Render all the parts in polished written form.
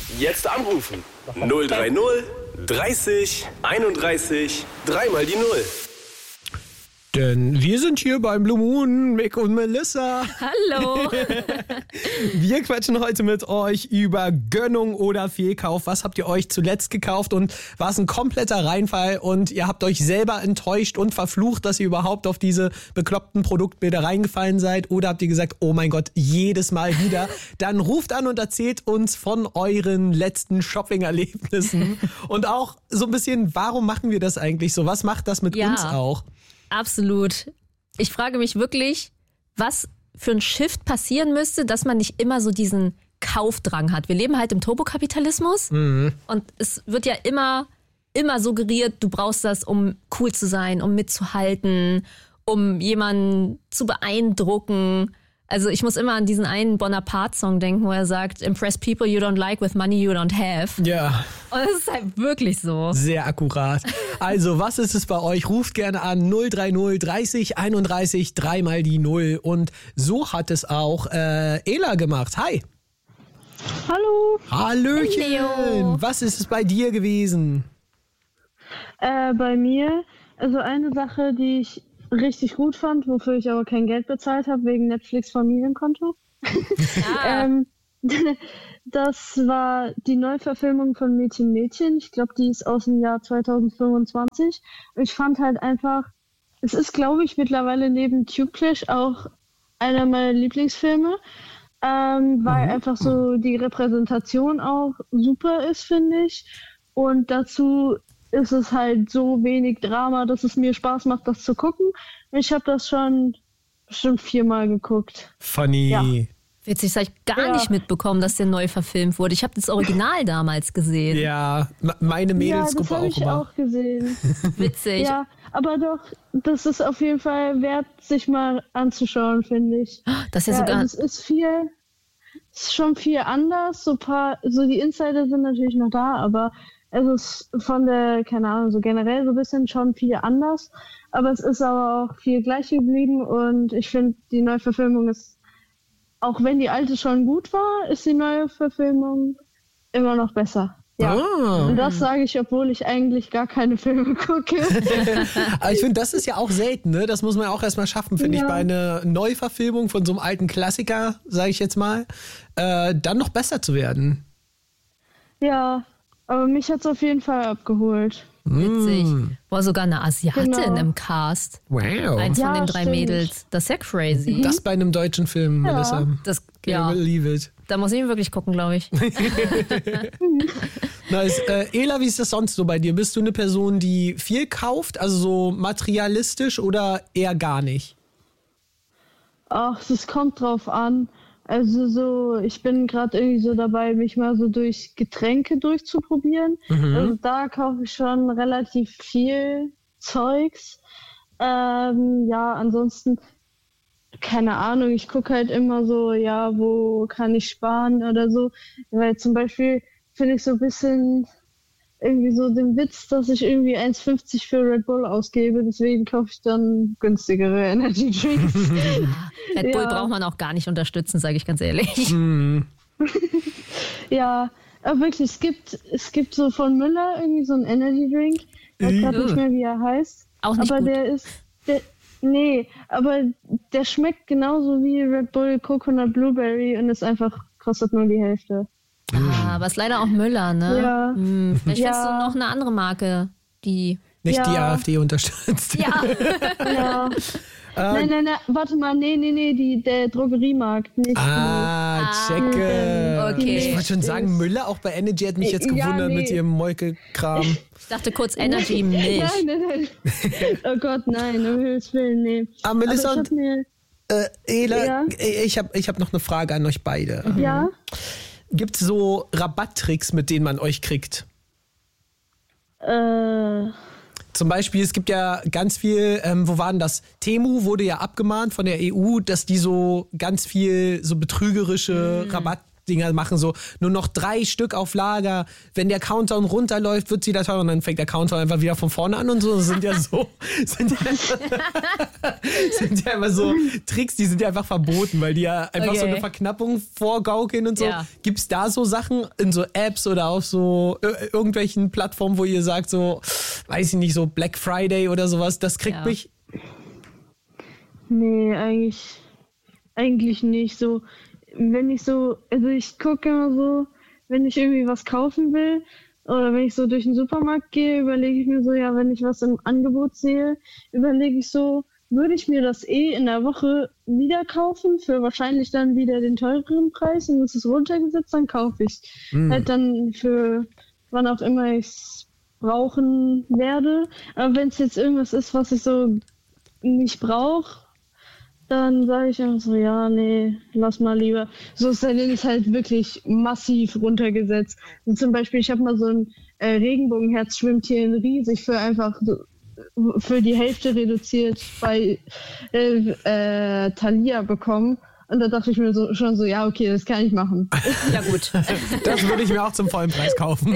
Jetzt anrufen. 030 30 31 3 die 0. Denn wir sind hier beim Blue Moon, Mick und Melissa. Hallo. Wir quatschen heute mit euch über Gönnung oder Fehlkauf. Was habt ihr euch zuletzt gekauft und war es ein kompletter Reinfall und ihr habt euch selber enttäuscht und verflucht, dass ihr überhaupt auf diese bekloppten Produktbilder reingefallen seid? Oder habt ihr gesagt, oh mein Gott, jedes Mal wieder? Dann ruft an und erzählt uns von euren letzten Shopping-Erlebnissen und auch so ein bisschen, warum machen wir das eigentlich so? Was macht das mit uns auch? Absolut. Ich frage mich wirklich, was für ein Shift passieren müsste, dass man nicht immer so diesen Kaufdrang hat. Wir leben halt im Turbokapitalismus und es wird ja immer suggeriert, du brauchst das, um cool zu sein, um mitzuhalten, um jemanden zu beeindrucken. Also ich muss immer an diesen einen Bonaparte-Song denken, wo er sagt, impress people you don't like with money you don't have. Ja. Und das ist halt wirklich so. Sehr akkurat. Also, was ist es bei euch? Ruft gerne an 030 30 31 3 die 0. Und so hat es auch Ela gemacht. Hi. Hallo. Hallöchen. Hallo. Was ist es bei dir gewesen? Bei mir, also eine Sache, die ich richtig gut fand, wofür ich aber kein Geld bezahlt habe, wegen Netflix Familienkonto. Das war die Neuverfilmung von Mädchen Mädchen. Ich glaube, die ist aus dem Jahr 2025. Und ich fand halt einfach, es ist, glaube ich, mittlerweile neben Tube Clash auch einer meiner Lieblingsfilme, weil einfach so die Repräsentation auch super ist, finde ich. Und dazu ist es halt so wenig Drama, dass es mir Spaß macht, das zu gucken. Ich habe das schon bestimmt 4-mal geguckt. Funny. Ja. Witzig, das habe ich gar nicht mitbekommen, dass der neu verfilmt wurde. Ich habe das Original damals gesehen. Ja, meine Mädelsgruppe ja, das auch immer. habe ich auch gesehen. Witzig. Ja, aber doch, das ist auf jeden Fall wert, sich mal anzuschauen, finde ich. Das ist ja sogar. Also es ist schon viel anders. So die Insider sind natürlich noch da, aber es ist von der, keine Ahnung, so generell so ein bisschen schon viel anders. Aber es ist aber auch viel gleich geblieben und ich finde, die Neuverfilmung ist, auch wenn die alte schon gut war, ist die neue Verfilmung immer noch besser. Ja. Und das sage ich, obwohl ich eigentlich gar keine Filme gucke. Aber ich finde, das ist ja auch selten, ne? Das muss man auch erstmal schaffen, finde ich, bei einer Neuverfilmung von so einem alten Klassiker, sage ich jetzt mal, dann noch besser zu werden. Ja, aber mich hat es auf jeden Fall abgeholt. Witzig. War sogar eine Asiatin im Cast. Wow. Eins von den 3 stimmt. Mädels. Das ist ja crazy. Das bei einem deutschen Film, Melissa. Das, Can you believe it? Da muss ich wirklich gucken, glaube ich. Nice. Ela, wie ist das sonst so bei dir? Bist du eine Person, die viel kauft, also so materialistisch oder eher gar nicht? Ach, das kommt drauf an. Also so, ich bin gerade irgendwie so dabei, mich mal so durch Getränke durchzuprobieren. Also da kaufe ich schon relativ viel Zeugs. Ja, ansonsten, keine Ahnung, ich gucke halt immer so, ja, wo kann ich sparen oder so. Weil zum Beispiel finde ich so ein bisschen irgendwie so den Witz, dass ich irgendwie 1,50 für Red Bull ausgebe. Deswegen kaufe ich dann günstigere Energy Drinks. Red Bull braucht man auch gar nicht unterstützen, sage ich ganz ehrlich. Ja, aber wirklich, es gibt so von Müller irgendwie so einen Energy Drink. Ich weiß gerade nicht mehr, wie er heißt. Auch nicht aber gut. Aber der schmeckt genauso wie Red Bull Coconut Blueberry und kostet nur die Hälfte. Aber ist leider auch Müller, ne? Ja. Vielleicht findest du noch eine andere Marke, die... Nicht die AfD unterstützt. Ja. Ja. Nein, warte mal, der Drogeriemarkt. Nicht checke. Okay. Ich wollte schon sagen, Müller auch bei Energy hat mich jetzt gewundert mit ihrem Molke-Kram. Ich dachte kurz Energy Milch. Nein. Oh Gott, nein, um Himmels Willen, nee. Melissa aber und Ela, ich hab noch eine Frage an euch beide. Ja? Gibt es so Rabatttricks, mit denen man euch kriegt? Zum Beispiel, es gibt ja ganz viel, wo war denn das? Temu wurde ja abgemahnt von der EU, dass die so ganz viel so betrügerische Dinger machen so nur noch 3 Stück auf Lager. Wenn der Countdown runterläuft, wird sie da teurer und dann fängt der Countdown einfach wieder von vorne an und so. Das sind ja einfach so Tricks, die sind ja einfach verboten, weil die ja einfach so eine Verknappung vorgaukeln und so. Ja. Gibt's da so Sachen in so Apps oder auf so irgendwelchen Plattformen, wo ihr sagt so, weiß ich nicht, so Black Friday oder sowas, das kriegt mich? Nee, eigentlich nicht so. Wenn ich so, also ich gucke immer so, wenn ich irgendwie was kaufen will oder wenn ich so durch den Supermarkt gehe, überlege ich mir so, ja, wenn ich was im Angebot sehe, überlege ich so, würde ich mir das in der Woche wieder kaufen für wahrscheinlich dann wieder den teureren Preis und es ist runtergesetzt, dann kaufe ich halt dann für wann auch immer ich es brauchen werde. Aber wenn es jetzt irgendwas ist, was ich so nicht brauche, dann sage ich einfach so, ja, nee, lass mal lieber. So ist dann ist halt wirklich massiv runtergesetzt. Und zum Beispiel, ich habe mal so ein Regenbogenherz-Schwimmtier riesig für die Hälfte reduziert bei Thalia bekommen. Und da dachte ich mir schon so, ja, okay, das kann ich machen. Ja, gut. Das würde ich mir auch zum vollen Preis kaufen.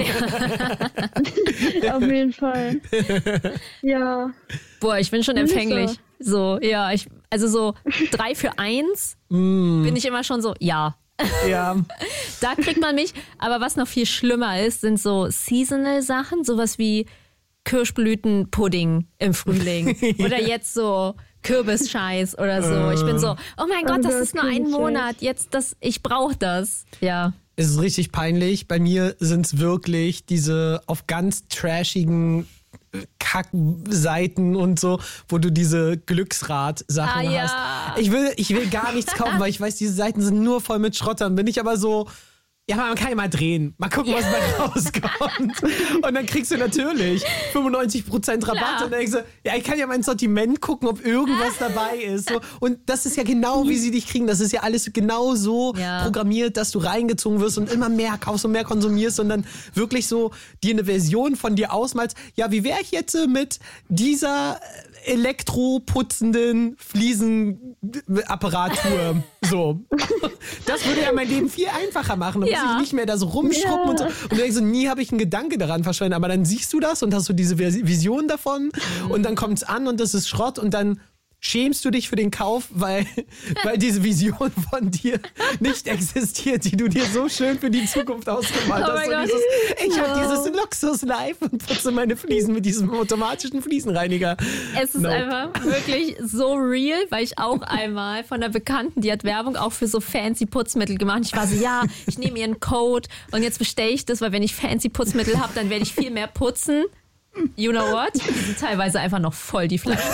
Auf jeden Fall. Ja. Boah, ich bin schon empfänglich. So, ja, also so 3 für 1 bin ich immer schon so, ja. Ja. Da kriegt man mich. Aber was noch viel schlimmer ist, sind so Seasonal-Sachen, sowas wie Kirschblütenpudding im Frühling. Oder jetzt so Kürbisscheiß oder so. Ich bin so, oh mein Gott, das ist nur ein Monat. Ich brauche das. Ja. Es ist richtig peinlich. Bei mir sind es wirklich diese auf ganz trashigen Kackseiten und so, wo du diese Glücksrad-Sachen hast. Ich will gar nichts kaufen, weil ich weiß, diese Seiten sind nur voll mit Schrottern. Bin ich aber so, ja, man kann ja mal drehen. Mal gucken, was bei rauskommt. Und dann kriegst du natürlich 95% Rabatt. Und dann denkst du, ja, ich kann ja mein Sortiment gucken, ob irgendwas dabei ist. So. Und das ist ja genau, wie sie dich kriegen. Das ist ja alles genau so programmiert, dass du reingezogen wirst und immer mehr kaufst und mehr konsumierst und dann wirklich so dir eine Version von dir ausmalst. Ja, wie wäre ich jetzt mit dieser elektroputzenden Fliesenapparatur? So. Das würde ja mein Leben viel einfacher machen. Dann muss ich nicht mehr da so rumschrubben und so. Und du denkst so, nie habe ich einen Gedanke daran verschwendet. Aber dann siehst du das und hast so diese Vision davon und dann kommt es an und das ist Schrott und dann schämst du dich für den Kauf, weil diese Vision von dir nicht existiert, die du dir so schön für die Zukunft ausgemalt hast. Ich habe dieses Luxus-Life und putze meine Fliesen mit diesem automatischen Fliesenreiniger. Es ist einfach wirklich so real, weil ich auch einmal von einer Bekannten, die hat Werbung auch für so fancy Putzmittel gemacht. Ich war so, ja, ich nehme ihren Code und jetzt bestelle ich das, weil wenn ich fancy Putzmittel habe, dann werde ich viel mehr putzen. You know what? Die sind teilweise einfach noch voll die Flaschen.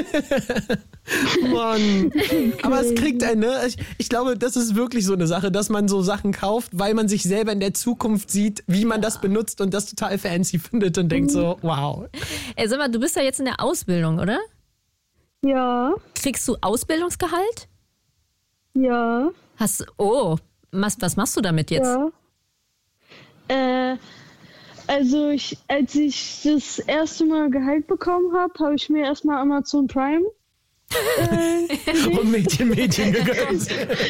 Mann. Aber es kriegt einen, ne? Ich glaube, das ist wirklich so eine Sache, dass man so Sachen kauft, weil man sich selber in der Zukunft sieht, wie man das benutzt und das total fancy findet und denkt so, wow. Ey, sag mal, du bist ja jetzt in der Ausbildung, oder? Ja. Kriegst du Ausbildungsgehalt? Ja. Was machst du damit jetzt? Ja. Also als ich das erste Mal Gehalt bekommen habe ich mir erstmal Amazon Prime und Mädchen gegönnt.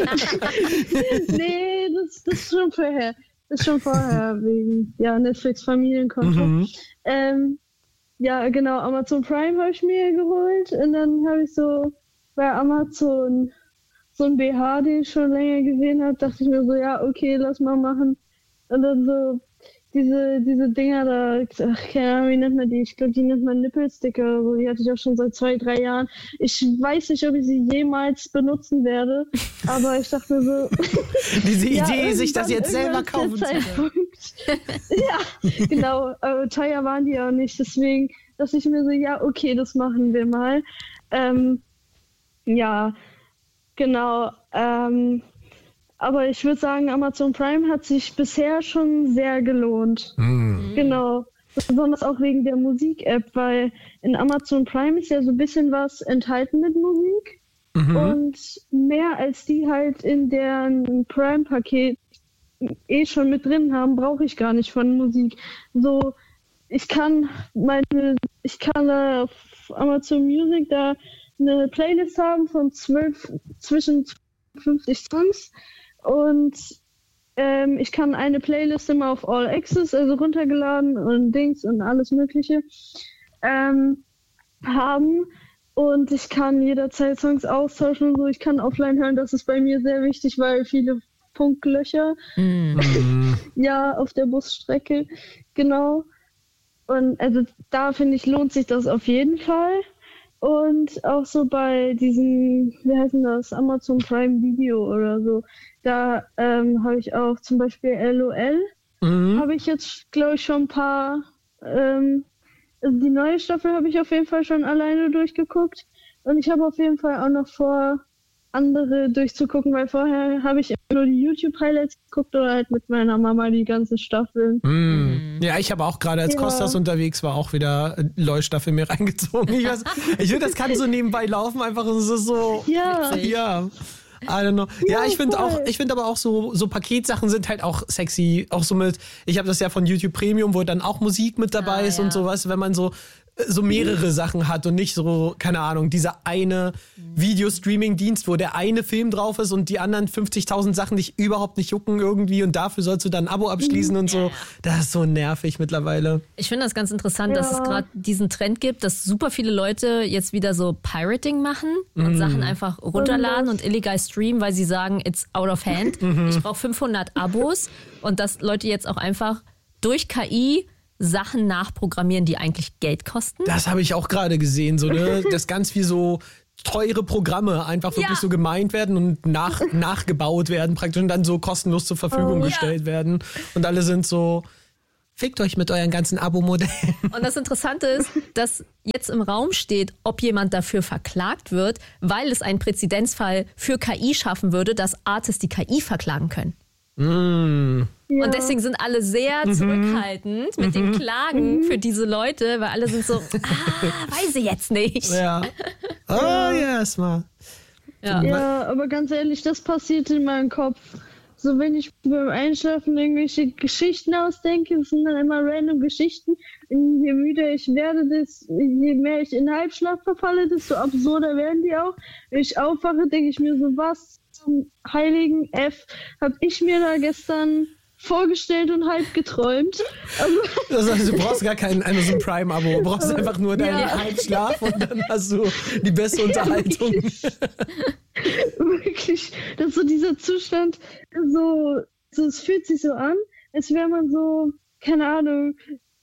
Nee, das ist schon vorher. Das ist schon vorher wegen Netflix Familienkonto. Ja, genau, Amazon Prime habe ich mir geholt und dann habe ich so bei Amazon so ein BH, den ich schon länger gesehen habe, dachte ich mir so, ja, okay, lass mal machen. Und dann so diese Dinger da, keine Ahnung, wie nennt man die? Ich glaube, die nennt man Nippelsticker. So, die hatte ich auch schon seit 2-3 Jahren. Ich weiß nicht, ob ich sie jemals benutzen werde, aber ich dachte mir so... Diese Idee, sich das jetzt selber kaufen zu können. Ja, genau. Aber teuer waren die auch nicht. Deswegen dachte ich mir so, ja, okay, das machen wir mal. Ja, genau. Aber ich würde sagen, Amazon Prime hat sich bisher schon sehr gelohnt. Genau. Besonders auch wegen der Musik-App, weil in Amazon Prime ist ja so ein bisschen was enthalten mit Musik. Und mehr als die halt in deren Prime-Paket schon mit drin haben, brauche ich gar nicht von Musik. So, ich kann auf Amazon Music da eine Playlist haben von zwischen 50 Songs. Und ich kann eine Playlist immer auf All Access, also runtergeladen und Dings und alles Mögliche haben. Und ich kann jederzeit Songs austauschen und so. Ich kann offline hören, das ist bei mir sehr wichtig, weil viele Funklöcher ja auf der Busstrecke, genau. Und also da finde ich, lohnt sich das auf jeden Fall. Und auch so bei diesem, wie heißt denn das, Amazon Prime Video oder so, da habe ich auch zum Beispiel LOL, habe ich jetzt, glaube ich, schon ein paar, also die neue Staffel habe ich auf jeden Fall schon alleine durchgeguckt. Und ich habe auf jeden Fall auch noch vor, andere durchzugucken, weil vorher habe ich nur die YouTube-Highlights geguckt oder halt mit meiner Mama die ganzen Staffeln. Ja, ich habe auch gerade als Kostas unterwegs war, auch wieder LOL-Staffel mir reingezogen. Ich finde, das kann so nebenbei laufen, einfach so. Ja. I don't know. Ja, ich finde aber auch so Paketsachen sind halt auch sexy. Auch so ich habe das ja von YouTube Premium, wo dann auch Musik mit dabei ist und sowas, wenn man so mehrere Sachen hat und nicht so, keine Ahnung, dieser eine Videostreaming-Dienst, wo der eine Film drauf ist und die anderen 50.000 Sachen dich überhaupt nicht jucken irgendwie und dafür sollst du dann ein Abo abschließen und so. Das ist so nervig mittlerweile. Ich finde das ganz interessant, dass es gerade diesen Trend gibt, dass super viele Leute jetzt wieder so Pirating machen und Sachen einfach runterladen und illegal streamen, weil sie sagen, it's out of hand. Ich brauche 500 Abos und dass Leute jetzt auch einfach durch KI Sachen nachprogrammieren, die eigentlich Geld kosten. Das habe ich auch gerade gesehen, so, ne? Dass ganz viel so teure Programme einfach wirklich so gemeint werden und nachgebaut werden praktisch und dann so kostenlos zur Verfügung gestellt werden. Und alle sind so, fickt euch mit euren ganzen Abo-Modellen. Und das Interessante ist, dass jetzt im Raum steht, ob jemand dafür verklagt wird, weil es einen Präzedenzfall für KI schaffen würde, dass Artists die KI verklagen können. Ja. Und deswegen sind alle sehr zurückhaltend mit den Klagen für diese Leute, weil alle sind so, weiß ich jetzt nicht. Ja. Oh, yes, mal. Ja, aber ganz ehrlich, das passiert in meinem Kopf. So, wenn ich beim Einschlafen irgendwelche Geschichten ausdenke, das sind dann immer random Geschichten. Und je müder ich werde, je mehr ich in Halbschlaf verfalle, desto absurder werden die auch. Wenn ich aufwache, denke ich mir so, was zum heiligen F habe ich mir da gestern vorgestellt und halb geträumt. Das heißt, du brauchst gar kein Amazon Prime-Abo, du brauchst einfach nur deinen Halbschlaf und dann hast du die beste Unterhaltung. Wirklich, das ist so dieser Zustand, so es fühlt sich so an, als wäre man so, keine Ahnung,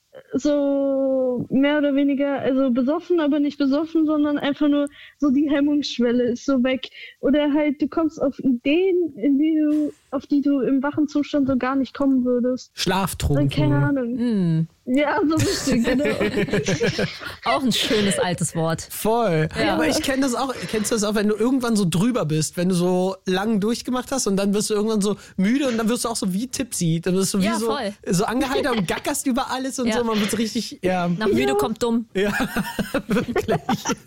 so mehr oder weniger, also besoffen, aber nicht besoffen, sondern einfach nur so die Hemmungsschwelle ist so weg. Oder halt, du kommst auf Ideen, auf die du im wachen Zustand so gar nicht kommen würdest. Schlaftrunken. Keine Ahnung. Ja, so richtig, genau. Auch ein schönes altes Wort. Voll. Ja. Aber ich kenne das auch. Kennst du das auch, wenn du irgendwann so drüber bist, wenn du so lang durchgemacht hast und dann wirst du irgendwann so müde und dann wirst du auch so wie tipsy. Dann wirst du wie so angeheitert und gackerst über alles und so. Man wird so richtig, Nach müde kommt dumm. Ja, wirklich.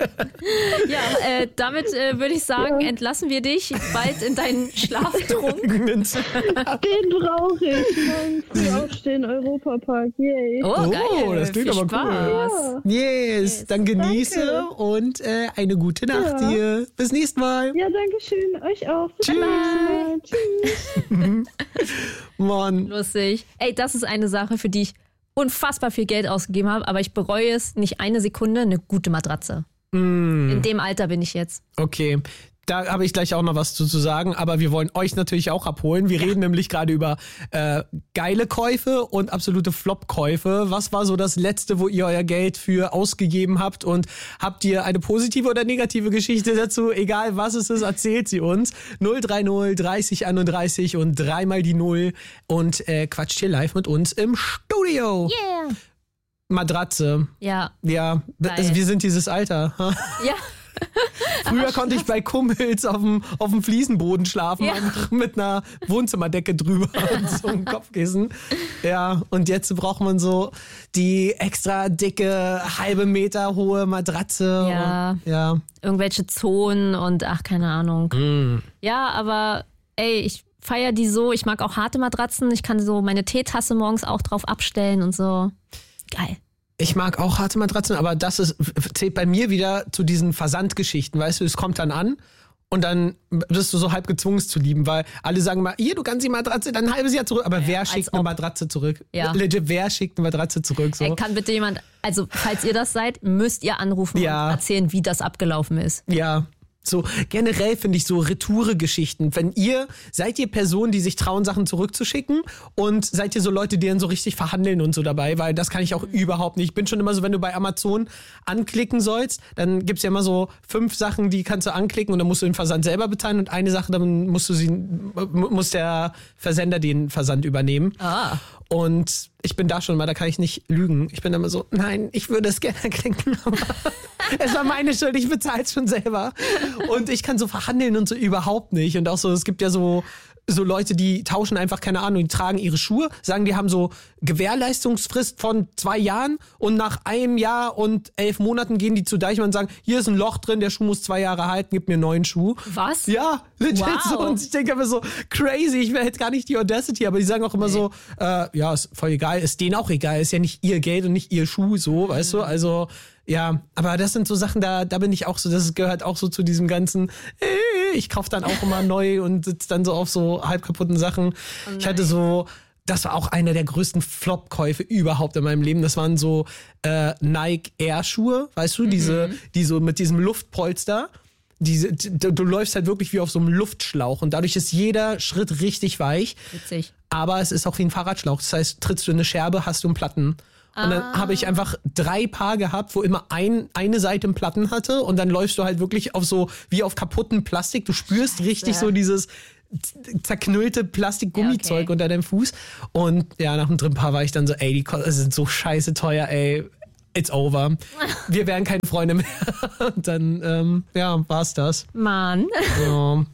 Damit würde ich sagen, entlassen wir dich bald in deinen Schlaftrunk. Den brauche ich. Morgen früh aufstehen, Europapark. Yay. Oh, geil. Das klingt aber cool. Yes, dann genieße und eine gute Nacht dir. Bis nächstes Mal. Ja, danke schön. Euch auch. Bis Tschüss. Tschüss. Mann. Lustig. Ey, das ist eine Sache, für die ich unfassbar viel Geld ausgegeben habe, aber ich bereue es nicht eine Sekunde, eine gute Matratze. In dem Alter bin ich jetzt. Okay. Da habe ich gleich auch noch was zu sagen, aber wir wollen euch natürlich auch abholen. Wir reden nämlich gerade über geile Käufe und absolute Flop-Käufe. Was war so das Letzte, wo ihr euer Geld für ausgegeben habt? Und habt ihr eine positive oder negative Geschichte dazu? Egal was es ist, erzählt sie uns. 030 30 31 und 3 mal die 0 und quatscht hier live mit uns im Studio. Yeah. Matratze. Ja. Ja, wir sind dieses Alter. Ja. Früher konnte ich bei Kumpels auf dem Fliesenboden schlafen, einfach mit einer Wohnzimmerdecke drüber und so einem Kopfkissen. Ja, und jetzt braucht man so die extra dicke, halbe Meter hohe Matratze. Ja. Irgendwelche Zonen und keine Ahnung. Ja, aber ich feiere die so. Ich mag auch harte Matratzen. Ich kann so meine Teetasse morgens auch drauf abstellen und so. Geil. Ich mag auch harte Matratzen, aber das zählt bei mir wieder zu diesen Versandgeschichten, weißt du, es kommt dann an Und dann bist du so halb gezwungen, es zu lieben, weil alle sagen mal, hier, du kannst die Matratze dann ein halbes Jahr zurück. Aber wer schickt eine Matratze zurück? Ja. Legit, wer schickt eine Matratze zurück? So. Kann bitte jemand, also falls ihr das seid, müsst ihr anrufen und erzählen, wie das abgelaufen ist. Ja. So generell finde ich so Retoure-Geschichten. Seid ihr Personen, die sich trauen, Sachen zurückzuschicken? Und seid ihr so Leute, die dann so richtig verhandeln und so dabei? Weil das kann ich auch überhaupt nicht. Ich bin schon immer so, wenn du bei Amazon anklicken sollst, dann gibt's ja immer so 5 Sachen, die kannst du anklicken und dann musst du den Versand selber bezahlen und eine Sache, dann muss der Versender den Versand übernehmen. Und ich bin da schon mal, da kann ich nicht lügen. Ich bin immer so, nein, ich würde es gerne klicken, aber es war meine Schuld, ich bezahle es schon selber. Und ich kann so verhandeln und so überhaupt nicht. Und auch so, es gibt ja so Leute, die tauschen einfach, keine Ahnung, die tragen ihre Schuhe, sagen, die haben so Gewährleistungsfrist von 2 Jahren und nach 1 Jahr und 11 Monaten gehen die zu Deichmann und sagen, hier ist ein Loch drin, der Schuh muss 2 Jahre halten, gib mir einen neuen Schuh. Was? Ja, legit so. Und ich denke aber so, crazy, ich will jetzt gar nicht die Audacity, aber die sagen auch immer so, ja, ist voll egal, ist denen auch egal, ist ja nicht ihr Geld und nicht ihr Schuh, so, weißt du, also... Ja, aber das sind so Sachen, da bin ich auch so, das gehört auch so zu diesem ganzen, ich kaufe dann auch immer neu und sitze dann so auf so halb kaputten Sachen. Ich hatte so, das war auch einer der größten Flop-Käufe überhaupt in meinem Leben. Das waren so Nike Air-Schuhe, weißt du, die so mit diesem Luftpolster. Du läufst halt wirklich wie auf so einem Luftschlauch und dadurch ist jeder Schritt richtig weich. Witzig. Aber es ist auch wie ein Fahrradschlauch. Das heißt, trittst du in eine Scherbe, hast du einen Platten. Und dann habe ich einfach 3 Paar gehabt, wo immer eine Seite einen Platten hatte und dann läufst du halt wirklich auf so, wie auf kaputten Plastik. Du spürst richtig so dieses zerknüllte Plastikgummizeug unter deinem Fuß. Und ja, nach dem 3. Paar war ich dann so, ey, die sind so scheiße teuer, ey. It's over. Wir wären keine Freunde mehr. Und dann, war's das. Mann. Ja.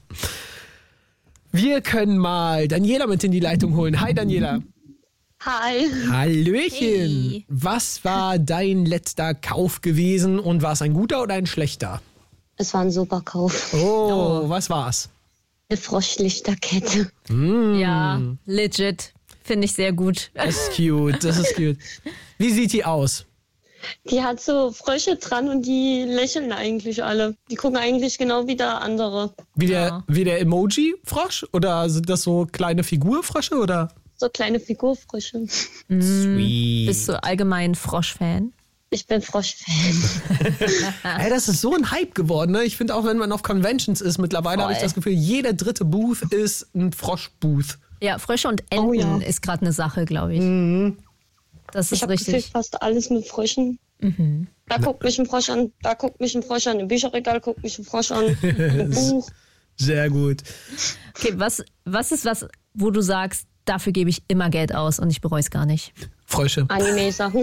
Wir können mal Daniela mit in die Leitung holen. Hi, Daniela. Hi. Hallöchen. Hey. Was war dein letzter Kauf gewesen und war es ein guter oder ein schlechter? Es war ein super Kauf. Was war's? Eine Froschlichterkette. Ja, legit. Finde ich sehr gut. Das ist cute, Wie sieht die aus? Die hat so Frösche dran und die lächeln eigentlich alle. Die gucken eigentlich genau wie der andere. Wie der Emoji-Frosch? Oder sind das so kleine Figurfrösche oder? So kleine Figurfrösche. Sweet. Bist du allgemein Frosch-Fan? Ich bin Frosch-Fan. Hey, das ist so ein Hype geworden, ne? Ich finde auch, wenn man auf Conventions ist, mittlerweile habe ich das Gefühl, jeder 3. Booth ist ein Frosch-Booth. Ja, Frösche und Enten ist gerade eine Sache, glaube ich. Das ist ich habe richtig. fast alles mit Fröschen. Da guckt mich ein Frosch an, da guckt mich ein Frosch an, im Bücherregal guckt mich ein Frosch an, im Buch. Sehr gut. Okay, was ist was, wo du sagst, dafür gebe ich immer Geld aus und ich bereue es gar nicht? Frösche. Anime-Sachen.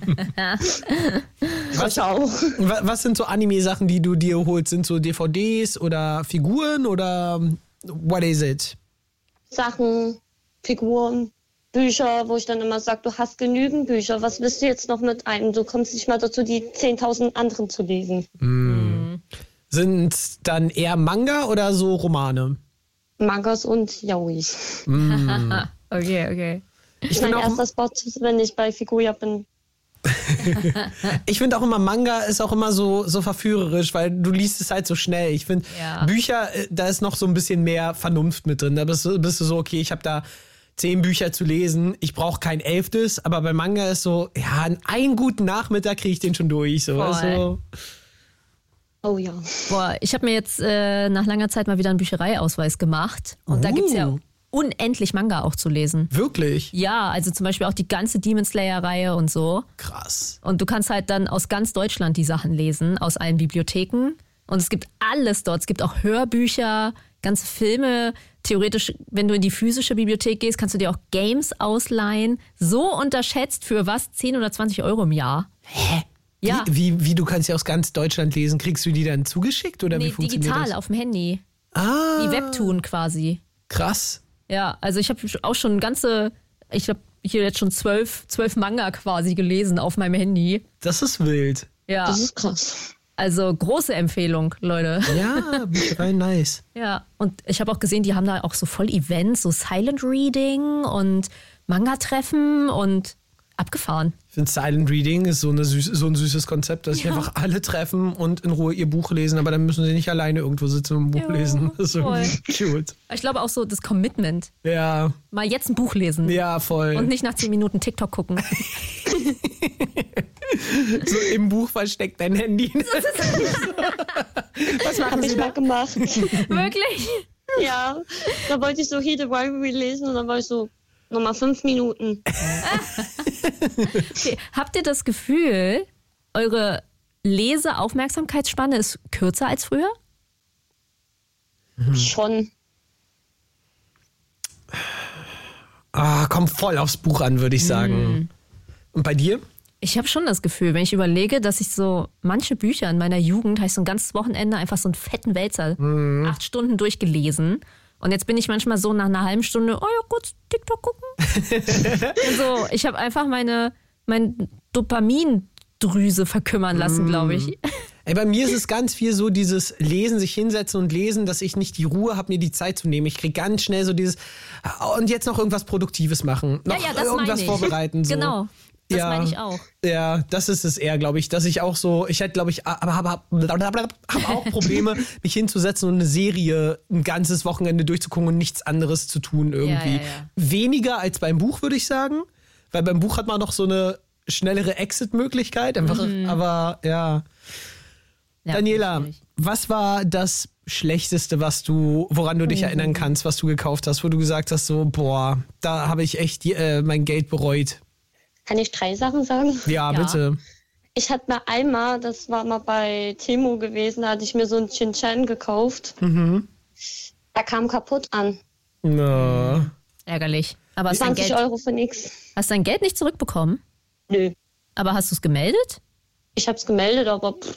Frösche auch. Was sind so Anime-Sachen, die du dir holst? Sind so DVDs oder Figuren oder what is it? Sachen, Figuren, Bücher, wo ich dann immer sage, du hast genügend Bücher, was willst du jetzt noch mit einem? Du kommst nicht mal dazu, die 10.000 anderen zu lesen. Sind dann eher Manga oder so Romane? Mangas und Yaois. Okay. Mein erster Spot, wenn ich bei Figuya bin. Ich finde auch immer, Manga ist auch immer so verführerisch, weil du liest es halt so schnell. Ich finde, Bücher, da ist noch so ein bisschen mehr Vernunft mit drin. Da bist du so, okay, ich habe da 10 Bücher zu lesen, ich brauche kein 11. Aber bei Manga ist so, ja, einen guten Nachmittag kriege ich den schon durch. So, also. Oh ja. Boah, ich habe mir jetzt nach langer Zeit mal wieder einen Büchereiausweis gemacht. Und da gibt's ja unendlich Manga auch zu lesen. Wirklich? Ja, also zum Beispiel auch die ganze Demon Slayer-Reihe und so. Krass. Und du kannst halt dann aus ganz Deutschland die Sachen lesen, aus allen Bibliotheken. Und es gibt alles dort. Es gibt auch Hörbücher, ganze Filme. Theoretisch, wenn du in die physische Bibliothek gehst, kannst du dir auch Games ausleihen. So unterschätzt für was? 10 oder 20 Euro im Jahr. Hä? Ja. Wie du kannst ja aus ganz Deutschland lesen. Kriegst du die dann zugeschickt oder wie funktioniert digital das? auf dem Handy. Ah. Wie Webtoon quasi. Krass. Ja, also ich habe auch schon ich habe hier jetzt schon 12 Manga quasi gelesen auf meinem Handy. Das ist wild. Ja. Das ist krass. Also große Empfehlung, Leute. Ja, Bücherei nice. Ja, und ich habe auch gesehen, die haben da auch so voll Events, so Silent Reading und Manga-Treffen und Abgefahren. Ich finde, Silent Reading ist so ein süßes Konzept, dass sich einfach alle treffen und in Ruhe ihr Buch lesen, aber dann müssen sie nicht alleine irgendwo sitzen und ein Buch lesen. Das ist so cute. Ich glaube auch so das Commitment. Ja. Mal jetzt ein Buch lesen. Ja, voll. Und nicht nach 10 Minuten TikTok gucken. So im Buch versteckt dein Handy. Was machen Hab Sie ich da? mal gemacht. Wirklich? Ja, da wollte ich so He the Rivalry lesen und dann war ich so, nochmal 5 Minuten. Okay. Habt ihr das Gefühl, eure Leseaufmerksamkeitsspanne ist kürzer als früher? Schon. Kommt voll aufs Buch an, würde ich sagen. Und bei dir? Ich habe schon das Gefühl, wenn ich überlege, dass ich so manche Bücher in meiner Jugend, habe ich so ein ganzes Wochenende einfach so einen fetten Wälzer 8 Stunden durchgelesen. Und jetzt bin ich manchmal so nach einer halben Stunde, oh ja, kurz TikTok gucken. Also, ich habe einfach meine Dopamindrüse verkümmern lassen, glaube ich. Ey, bei mir ist es ganz viel so dieses Lesen, sich hinsetzen und lesen, dass ich nicht die Ruhe habe, mir die Zeit zu nehmen. Ich kriege ganz schnell so dieses und jetzt noch irgendwas Produktives machen. Noch das irgendwas meine ich. vorbereiten. So. Genau. Das meine ich auch. Ja, das ist es eher, glaube ich, dass ich auch so, ich hätte, glaube ich, hab auch Probleme, mich hinzusetzen und eine Serie ein ganzes Wochenende durchzugucken und nichts anderes zu tun irgendwie. Ja. Weniger als beim Buch, würde ich sagen, weil beim Buch hat man noch so eine schnellere Exit-Möglichkeit, einfach, aber ja. Ja, Daniela, natürlich. was war das Schlechteste, woran du dich erinnern kannst, was du gekauft hast, wo du gesagt hast, so, boah, da habe ich echt mein Geld bereut? Kann ich 3 Sachen sagen? Ja, bitte. Ich hatte mal einmal, das war mal bei Temu gewesen, da hatte ich mir so ein Shin-Chan gekauft. Da kam kaputt an. No. Ärgerlich. Aber hast 20 Euro für nix. du dein Geld nicht zurückbekommen? Nö. Aber hast du es gemeldet? Ich hab's gemeldet, aber